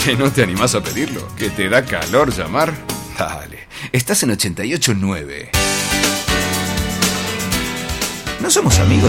¿Que no te animás a pedirlo? ¿Que te da calor llamar? Dale, estás en 88.9. ¿No somos amigos?